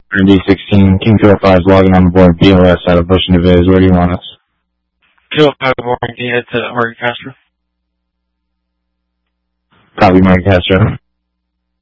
D16, King 205 is logging on board BOS out of Bush and Neves. Where do you want us? 205 warning, can you head to Mark Castro? Copy, Mark Castro.